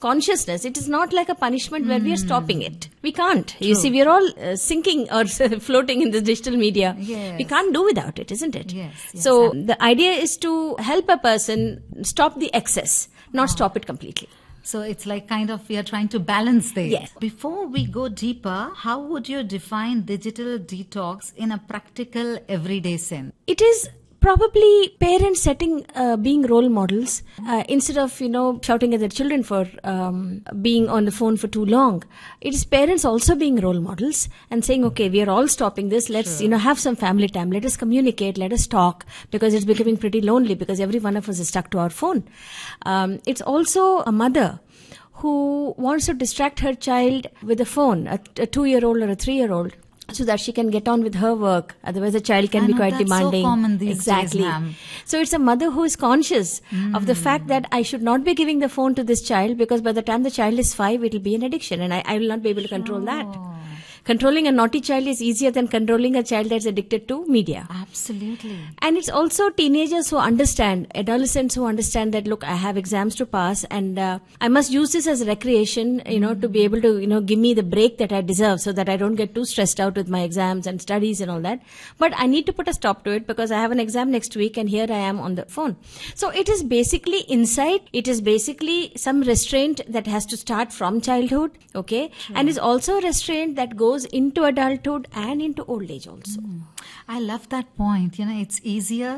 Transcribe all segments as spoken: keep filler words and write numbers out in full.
consciousness. It is not like a punishment mm. where we are stopping it. We can't. True. You see, we are all uh, sinking or floating in the digital media. Yes. We can't do without it, isn't it? Yes. yes so absolutely. The idea is to help a person stop the excess, not oh. stop it completely. So it's like kind of we are trying to balance this. Yes. Before we go deeper, how would you define digital detox in a practical everyday sense? It is probably parents setting, uh, being role models uh, instead of, you know, shouting at their children for um, being on the phone for too long. It is parents also being role models and saying, okay, we are all stopping this. Let's, sure. you know, have some family time. Let us communicate. Let us talk, because it's becoming pretty lonely because every one of us is stuck to our phone. Um, it's also a mother who wants to distract her child with a phone, a, a two-year-old or a three-year-old, so that she can get on with her work. Otherwise, the child can I be know, quite that's demanding. So common these exactly. days, ma'am. So it's a mother who is conscious mm. of the fact that I should not be giving the phone to this child, because by the time the child is five, it will be an addiction, and I, I will not be able to control sure. that. Controlling a naughty child is easier than controlling a child that's addicted to media. Absolutely. And it's also teenagers who understand, adolescents who understand that, look, I have exams to pass and uh, I must use this as recreation, you know, mm. to be able to, you know, give me the break that I deserve so that I don't get too stressed out with my exams and studies and all that. But I need to put a stop to it because I have an exam next week and here I am on the phone. So it is basically insight. It is basically some restraint that has to start from childhood, okay? Sure. And is also a restraint that goes into adulthood and into old age also. Mm. I love that point. You know, it's easier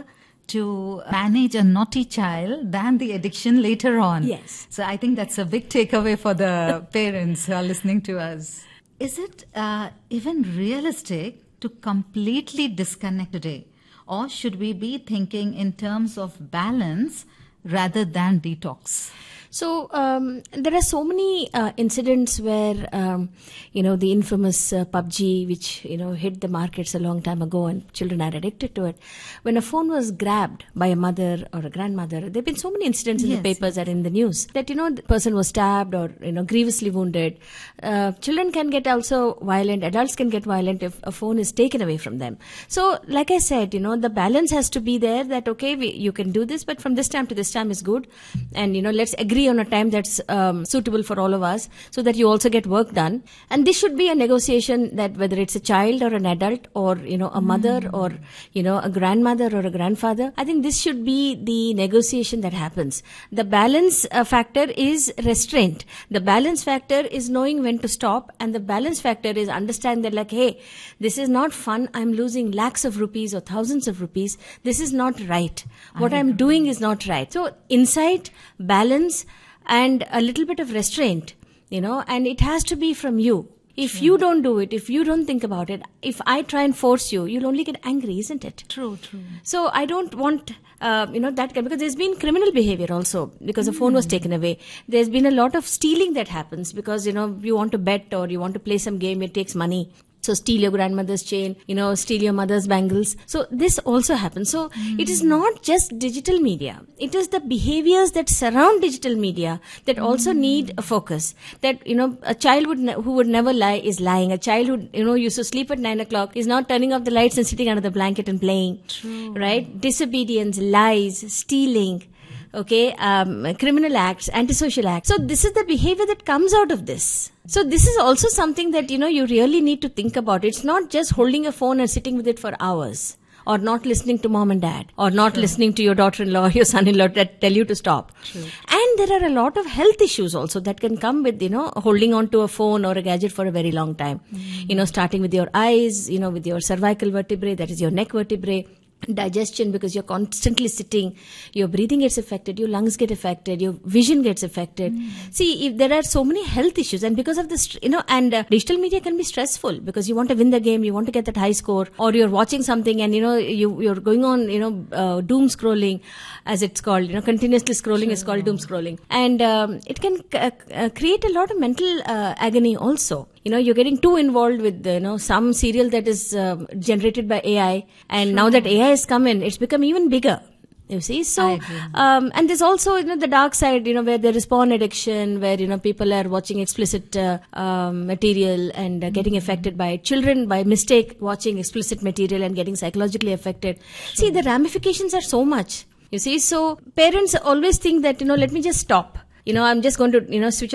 to manage a naughty child than the addiction later on. Yes. So I think that's a big takeaway for the parents who are listening to us. Is it uh, even realistic to completely disconnect today? Or should we be thinking in terms of balance rather than detox? So um, there are so many uh, incidents where, um, you know, the infamous uh, P U B G, which, you know, hit the markets a long time ago and children are addicted to it. When a phone was grabbed by a mother or a grandmother, there have been so many incidents in yes. the papers and in the news that, you know, the person was stabbed or, you know, grievously wounded. Uh, children can get also violent. Adults can get violent if a phone is taken away from them. So, like I said, you know, the balance has to be there that, okay, we, you can do this, but from this time to this time is good. And, you know, let's agree on a time that's um, suitable for all of us so that you also get work done. And this should be a negotiation that whether it's a child or an adult or, you know, a mother mm. or, you know, a grandmother or a grandfather, I think this should be the negotiation that happens. The balance uh, factor is restraint. The balance factor is knowing when to stop, and the balance factor is understand that, like, hey, this is not fun. I'm losing lakhs of rupees or thousands of rupees. This is not right. What I'm doing is not right. So insight, balance, and a little bit of restraint, you know, and it has to be from you. If true. You don't do it, if you don't think about it, if I try and force you, you'll only get angry, isn't it? True, true. So I don't want, uh, you know, that, because there's been criminal behavior also because the mm. phone was taken away. There's been a lot of stealing that happens because, you know, you want to bet or you want to play some game, it takes money. So steal your grandmother's chain, you know, steal your mother's bangles. So this also happens. So mm. it is not just digital media. It is the behaviors that surround digital media that mm. also need a focus. That, you know, a child would ne- who would never lie is lying. A child who, you know, used to sleep at nine o'clock is now turning off the lights and sitting under the blanket and playing. True. Right? Disobedience, lies, stealing. Okay, um, criminal acts, antisocial acts. So this is the behavior that comes out of this. So this is also something that, you know, you really need to think about. It's not just holding a phone and sitting with it for hours, or not listening to mom and dad, or not True. Listening to your daughter-in-law or your son-in-law that tell you to stop. True. And there are a lot of health issues also that can come with, you know, holding on to a phone or a gadget for a very long time. Mm. You know, starting with your eyes, you know, with your cervical vertebrae, that is your neck vertebrae. Digestion, because you're constantly sitting, your breathing gets affected, your lungs get affected, your vision gets affected. Mm. See, if there are so many health issues, and because of this, you know, and uh, digital media can be stressful because you want to win the game, you want to get that high score, or you're watching something and, you know, you, you're going on, you know, uh, doom scrolling, as it's called, you know, continuously scrolling sure. is called doom scrolling. And um, it can uh, uh, create a lot of mental uh, agony also. You know, you're getting too involved with, you know, some serial that is uh, generated by A I. And sure. now that A I has come in, it's become even bigger. You see, so, um, and there's also, you know, the dark side, you know, where there is porn addiction, where, you know, people are watching explicit uh, um, material and uh, getting affected by it. Children, by mistake, watching explicit material and getting psychologically affected. Sure. See, the ramifications are so much. You see, so parents always think that, you know, let me just stop. You know, I'm just going to, you know, switch